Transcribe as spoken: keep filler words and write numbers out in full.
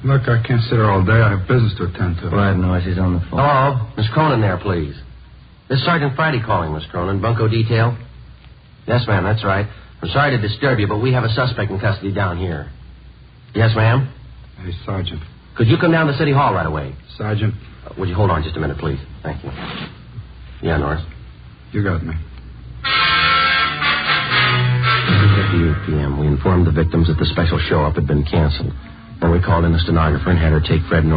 Look, I can't sit here all day. I have business to attend to. Quiet noise. He's on the phone. Hello? Miss Cronin there, please. This is Sergeant Friday calling, Miss Cronin. Bunco Detail? Yes, ma'am, that's right. I'm sorry to disturb you, but we have a suspect in custody down here. Yes, ma'am? Hey, Sergeant. Could you come down to City Hall right away? Sergeant. Uh, would you hold on just a minute, please? Thank you. Yeah, Norris? You got me. two fifty-eight p.m. We informed the victims that the special show-up had been canceled. Then we called in a stenographer and had her take Fred Norris